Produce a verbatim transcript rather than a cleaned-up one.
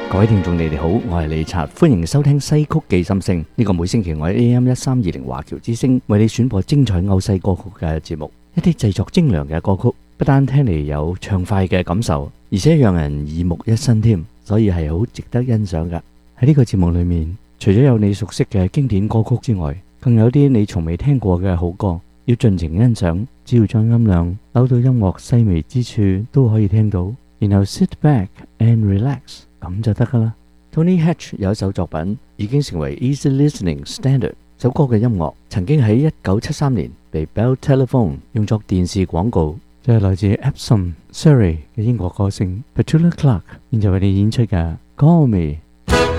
各位聽眾你哋好，我係李察，歡迎收聽西曲記心聲呢個每星期我喺 A M 一三二零華僑之聲為你選播精彩歐西歌曲嘅節目，一啲製作精良嘅歌曲，不單聽嚟有暢快嘅感受，而且讓人耳目一新添，所以係好值得欣賞㗎。喺呢個節目裏面，除咗有你熟悉嘅經典歌曲之外，更有啲你從未聽過嘅好歌，要盡情欣賞，只要將音量扭到音樂細微之處都可以聽到，然後 sit back and relax。咁就得噶啦。Tony Hatch 有一首作品已經成為 easy listening standard。首歌嘅音樂曾經喺一九七三年被 Bell Telephone 用作電視廣告，就係來自 Epsom Surrey 嘅英國歌星 Petula Clark，現在為你演出嘅 Call Me。